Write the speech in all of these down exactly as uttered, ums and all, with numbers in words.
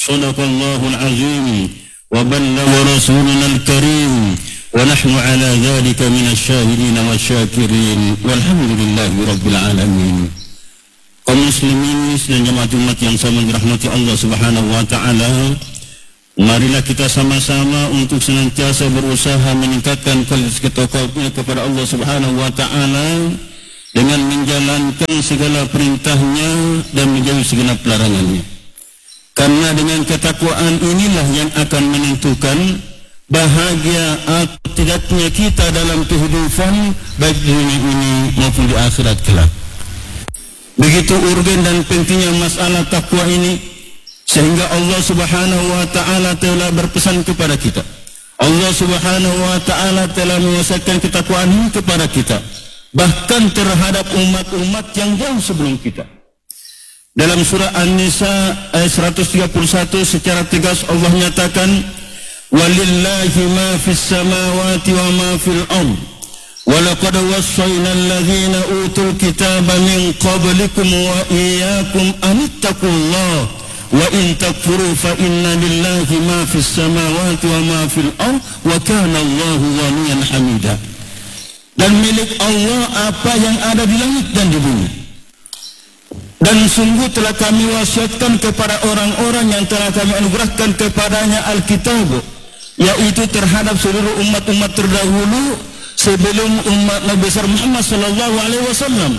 Sadaqallahul azim wa ballagha rasulunal karim wa nahnu ala dhalika minasy syahidin wasyakirin walhamdulillahi rabbil alamin. Kaum muslimin dan jemaat umat yang sama dirahmati Allah Subhanahu wa taala, marilah kita sama-sama untuk senantiasa berusaha meningkatkan kualitas ketakwaan kepada Allah Subhanahu wa taala dengan menjalankan segala perintahnya dan menjauhi segala larangannya. Karena dengan ketakwaan inilah yang akan menentukan bahagia atau tidaknya kita dalam kehidupan baik di dunia ini maupun di akhirat kelak. Begitu urgen dan pentingnya masalah takwa ini sehingga Allah Subhanahu wa taala telah berpesan kepada kita. Allah Subhanahu wa taala telah mengusahakan ketakwaan ini kepada kita, bahkan terhadap umat-umat yang jauh sebelum kita. Dalam surah An-Nisa ayat seratus tiga puluh satu secara tegas Allah nyatakan, walillahi ma fis samawati wa ma fil ard wa laqad wassayna alladhina utul kitaba min qablikum wa iyyakum an ittaqullaha wa in takfuru fa inna lillahi ma fis samawati wa ma fil ard wa kana Allahu ghaniyan hamida. Dan milik Allah apa yang ada di langit dan di bumi. Dan sungguh telah kami wasiatkan kepada orang-orang yang telah kami anugerahkan kepadanya Alkitab, yaitu terhadap seluruh umat-umat terdahulu sebelum umat Nabi besar Muhammad sallallahu alaihi wasallam.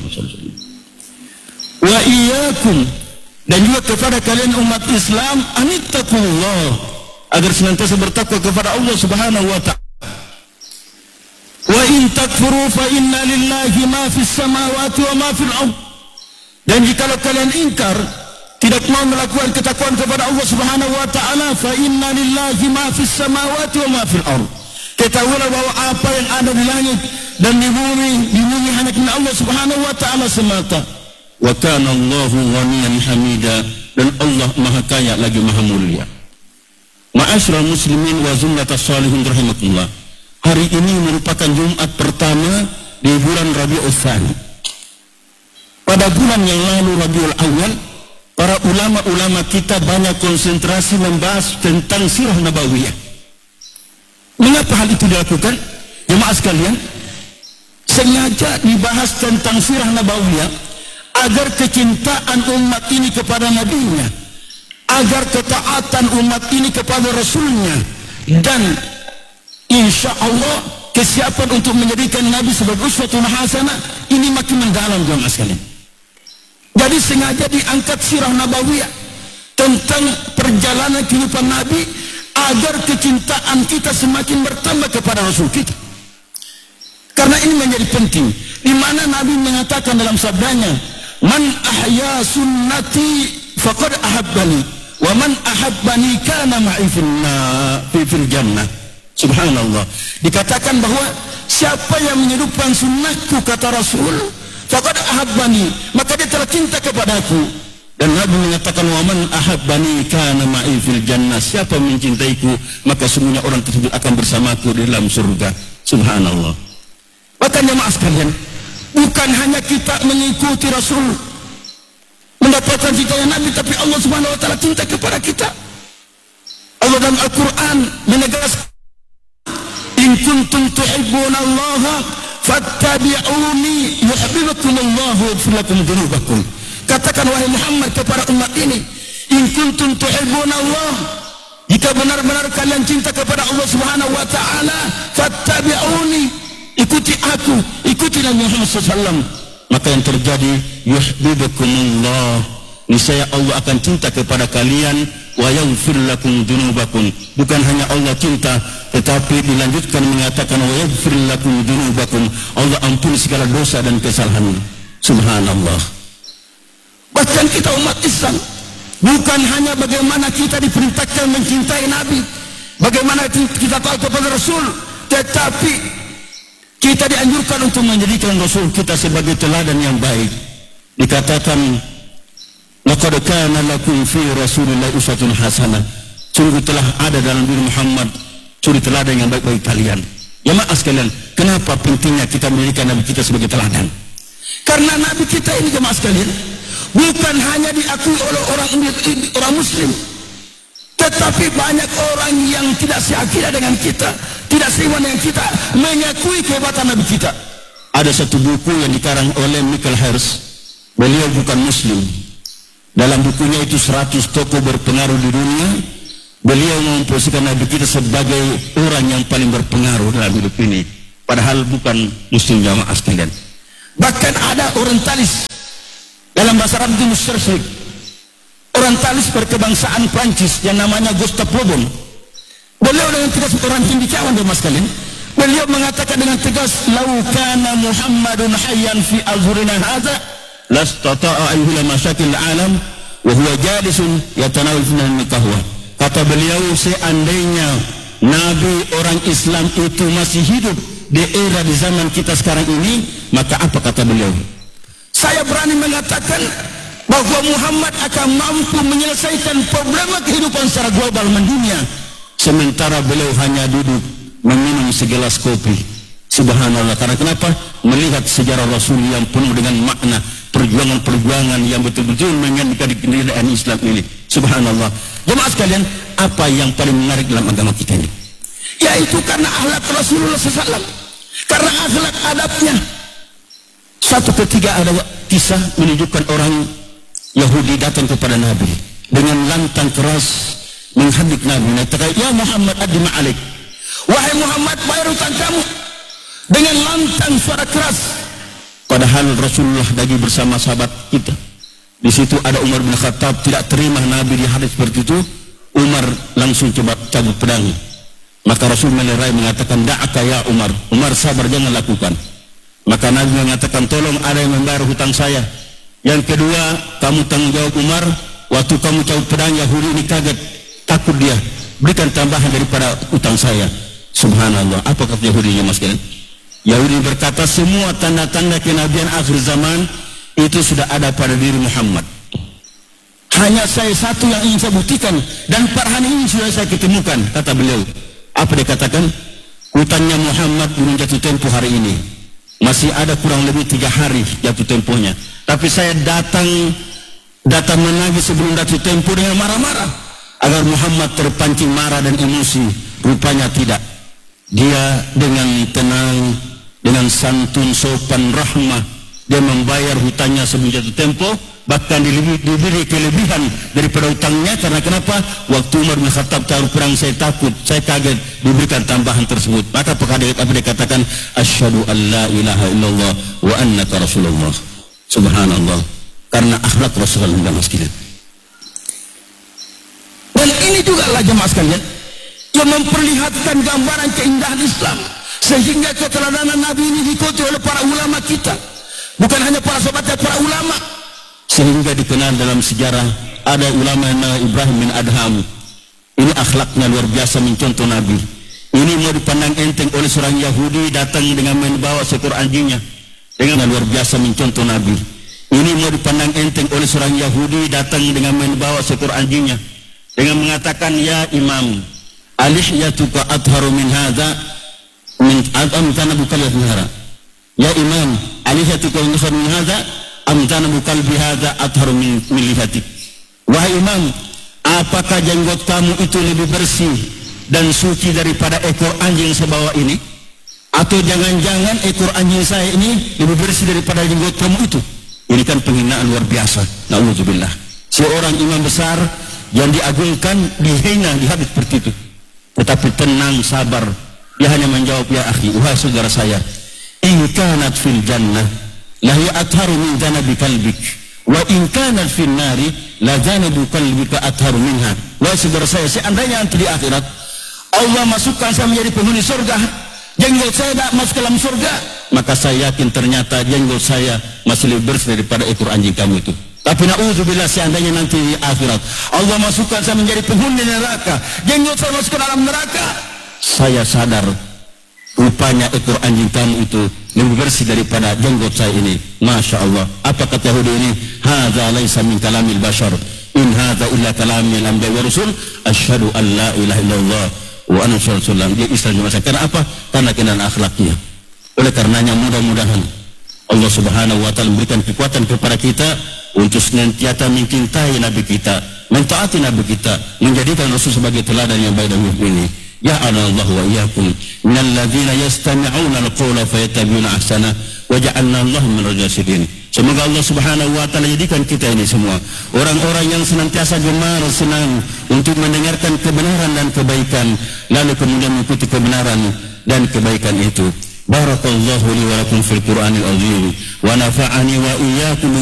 Wa iyyakum, dan juga kepada kalian umat Islam, anittaqullah, agar senantiasa bertakwa kepada Allah Subhanahu wa taala. Wa in takfuru fa inna lillahi ma fis samawati wa ma fil ard. Dan jikalau kalian ingkar, tidak mau melakukan ketakwaan kepada Allah Subhanahu wa taala, fa inna lillahi ma fis samawati wa ma fil ard. Ketahuilah bahwa apa yang ada di langit dan di bumi, di bumi hanya milik Allah Subhanahu wa taala semata. Wa kana Allahu ghaniyan hamida, dan Allah Maha Kaya lagi Maha Mulia. Ma'asyiral muslimin wa zumratas shalihin rahimakumullah. Hari ini merupakan Jumat pertama di bulan Rabiul Tsani. Pada bulan yang lalu Rabiul Awal, para ulama-ulama kita banyak konsentrasi membahas tentang sirah nabawiyah. Mengapa hal itu dilakukan? Jemaah sekalian, sengaja dibahas tentang sirah nabawiyah agar kecintaan umat ini kepada nabinya, agar ketaatan umat ini kepada rasulnya, dan insya Allah kesiapan untuk menjadikan Nabi sebagai uswatun hasanah ini makin mendalam jemaah sekalian. Jadi sengaja diangkat sirah nabawiyah tentang perjalanan kehidupan Nabi agar kecintaan kita semakin bertambah kepada Rasul kita. Karena ini menjadi penting, di mana Nabi mengatakan dalam sabdanya, man ahya sunnati faqad ahabbani wa man ahabbani kana ma'i fil jannah. Subhanallah. Dikatakan bahwa siapa yang menghidupkan sunnahku, kata Rasul, faqad ahabbani, maka dia telah cinta kepadaku. Dan Nabi mengatakan, wa man ahabbani kana ma'i fil jannah, siapa mencintaiku maka sungguhnya orang tersebut akan bersamaku di dalam surga. Subhanallah. Bahkan jemaah sekalian, bukan hanya kita mengikuti Rasul mendapatkan cintanya Nabi, tapi Allah Subhanahu wa taala cinta kepada kita. Allah dalam Al-Qur'an menegaskan, in kuntum tuhibbunallaha fattabi'uni yuhibbukumullahu wa yaghfir lakum dzunubakum. Katakan wahai Muhammad kepada umat ini, in kuntum tuhibbunallah, jika benar-benar kalian cinta kepada Allah Subhanahu wa taala, fattabi'uni, ikuti aku, ikuti Nabi Muhammad sallallahu alaihi wasallam, maka yang terjadi yuhibbukumullah, niscaya Allah akan cinta kepada kalian, wa yaghfir lakum dzunubakum. Bukan hanya Allah cinta, tetapi dilanjutkan mengatakan wa yaghfir lakum dzunubakum, Allah ampuni segala dosa dan kesalahan. Subhanallah. Bahkan kita umat Islam, bukan hanya bagaimana kita diperintahkan mencintai Nabi, bagaimana kita taat kepada Rasul, tetapi kita dianjurkan untuk menjadikan Rasul kita sebagai teladan yang baik. Dikatakan, laqad kana lakum fi Rasulillahi uswatun hasanah, sungguh telah ada dalam diri Muhammad suri teladan yang baik bagi kalian. Ya maaf sekalian, kenapa pentingnya kita menjadikan Nabi kita sebagai teladan? Karena Nabi kita ini jemaah sekalian bukan hanya diakui oleh orang orang Muslim, Tetapi banyak orang yang tidak seakidah dengan kita, tidak seiman dengan kita, mengakui kehebatan Nabi kita. Ada satu buku yang dikarang oleh Michael Hersh. Beliau bukan Muslim. Dalam bukunya itu seratus tokoh berpengaruh di dunia. Beliau memposisikan Nabi kita sebagai orang yang paling berpengaruh dalam hidup ini. Padahal bukan Muslim jamaah sekalian. Bahkan ada orientalis. Dalam bahasa Arab itu musyrik. Orientalis berkebangsaan Prancis yang namanya Gustave Le Bon. Beliau dengan tegas, orang cendekiawan jemaah sekalian. Beliau mengatakan dengan tegas, "Lau kana Muhammadun hayyan fi azhurina hadza lastata'a an yula masyakil alam wa huwa jalisun yatanawal finan nikahwa." Kata beliau, seandainya Nabi orang Islam itu masih hidup di era di zaman kita sekarang ini, maka apa kata beliau? Saya berani mengatakan bahwa Muhammad akan mampu menyelesaikan problema kehidupan secara global mendunia, sementara beliau hanya duduk meminum segelas kopi. Subhanallah. Karena kenapa? Melihat sejarah Rasul yang penuh dengan makna, perjuangan-perjuangan yang betul-betul mengenai keberadaan Islam ini. Subhanallah. Jemaah sekalian, apa yang paling menarik dalam agama kita ini? Yaitu karena akhlak Rasulullah shallallahu alaihi wasallam, karena akhlak adabnya. Satu ketiga ada kisah menunjukkan orang Yahudi datang kepada Nabi dengan lantang keras menghadik Nabi. Mengatakan, "Ya Muhammad, adima alik." Wahai Muhammad, bayar utang kamu. Dengan lantang suara keras. Padahal Rasulullah lagi bersama sahabat kita. Di situ ada Umar bin Khattab, tidak terima Nabi dihadap seperti itu. Umar langsung coba cabut pedang. Maka Rasul melerai mengatakan, "Da'aka ya Umar." Umar, sabar, jangan lakukan. Maka Nabi mengatakan, "Tolong, ada yang membayar hutang saya." Yang kedua, kamu tanggung jawab Umar. Waktu kamu cabut pedang, Yahudi ini kaget, takut dia. Berikan tambahan daripada hutang saya. Subhanallah. Apa kata Yahudi, mas kalian? Yahudi berkata, semua tanda-tanda kenabian akhir zaman itu sudah ada pada diri Muhammad. Hanya saya satu yang ingin saya buktikan, dan perhani ini sudah saya ketemukan, kata beliau. Apa dia katakan? Hutangnya Muhammad belum jatuh tempo hari ini. Masih ada kurang lebih tiga hari jatuh temponya. Tapi saya datang datang menangis sebelum jatuh tempo dengan marah-marah agar Muhammad terpancing marah dan emosi. Rupanya tidak. Dia dengan tenang, dengan santun, sopan, rahmah, dia membayar hutangnya sebelum jatuh tempo. Bahkan diberi kelebihan daripada hutangnya. Karena kenapa? Waktu Umar bin Khattab taruh perang, saya takut, saya kaget, diberikan tambahan tersebut. Maka apa dia katakan? Asyhadu an la ilaha illallah wa annaka rasulullah. Subhanallah. Karena akhlak Rasulullah jemaah sekalian. Dan ini juga lah jemaah sekalian yang memperlihatkan gambaran keindahan Islam, sehingga keteladanan Nabi ini diikuti oleh para ulama kita. Bukan hanya para sahabat, para ulama. Sehingga dikenal dalam sejarah ada ulama Ibrahim bin Adham. Ini akhlaknya luar biasa mencontoh Nabi. Ini mau dipandang enteng oleh seorang Yahudi datang dengan membawa seekor anjingnya. Dengan luar biasa mencontoh Nabi. Ini mau dipandang enteng oleh seorang Yahudi datang dengan membawa seekor anjingnya. Dengan mengatakan, "Ya Imam, alihyatuka adharu min hadza min amtana bukal hadha." Ya Imam, alihyatuka adharu min hadza amtana bukal bihadza adharu min lihatik. Wahai Imam, apakah jenggot kamu itu lebih bersih dan suci daripada ekor anjing saya bawa ini? Atau jangan-jangan ekor anjing saya ini lebih bersih daripada jenggot kamu itu? Ini kan penghinaan luar biasa. Na'udzubillah. Seorang imam besar yang diagungkan dihina, dihabis seperti itu. Tetapi tenang, sabar. Dia hanya menjawab, "Ya akhi, wahai saudara saya, in kanat fil jannah la hiya atharu min janabi kalbik, wa in kanat fil nari la janabu kalbika atharu minha." Wahai saudara saya, seandainya nanti di akhirat Allah masukkan saya menjadi penghuni surga, jenggot saya tidak masuk ke dalam surga, maka saya yakin ternyata jenggot saya masih lebih bersih daripada ekor anjing kamu itu. Tapi na'udzubillah, seandainya nanti di akhirat Allah masukkan saya menjadi penghuni neraka, jenggot saya masuk ke dalam neraka, saya sadar rupanya ekor anjing kamu itu lebih bersih daripada jenggot saya ini. Masya Allah. Apa kata Yahudi ini? Hadza laisa min kalamil bashar, in hadza illa kalamil anbiya wa rusul, asyhadu an la ilaha illallah wa anna rasulullah. Dia Islam masa. Karena apa? Karena kenan akhlaknya. Oleh karenanya mudah-mudahan Allah Subhanahu wa taala memberikan kekuatan kepada kita untuk senantiasa mencintai Nabi kita, mentaati Nabi kita, menjadikan Rasul sebagai teladan yang baik dan mukmin. Ya Allah wa iyyakum minal ladzina yastami'una al-qawla fayattabi'una ahsana wa ja'alna Allahum minal rasyidin. Semoga Allah Subhanahu wa taala jadikan kita ini semua orang-orang yang senantiasa gemar senang untuk mendengarkan kebenaran dan kebaikan, lalu kemudian mengikuti kebenaran dan kebaikan itu. Barakallahu li wa lakum fil Qur'anil azim wa nafa'ani wa iyyakum